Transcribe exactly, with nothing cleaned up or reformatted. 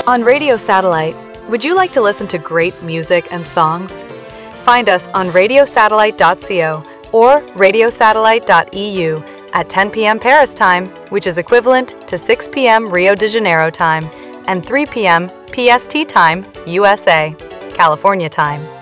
On Radio Satellite, would you like to listen to great music and songs? Find us on radio satellite dot co or radio satellite dot e u at ten p m Paris time, which is equivalent to six p m Rio de Janeiro time and three p m P S T time, U S A, California time.